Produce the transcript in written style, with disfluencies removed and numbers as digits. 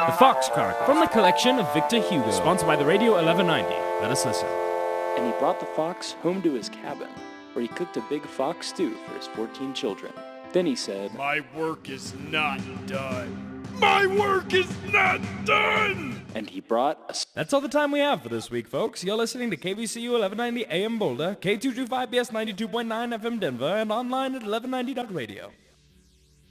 The Fox Card, from the collection of Victor Hugo. Sponsored by the Radio 1190. Let us listen. And he brought the fox home to his cabin, where he cooked a big fox stew for his 14 children. Then he said, "My work is not done. My work is not done!" And he brought a... That's all the time we have for this week, folks. You're listening to KVCU 1190 AM Boulder, K225BS 92.9 FM Denver, and online at 1190.radio.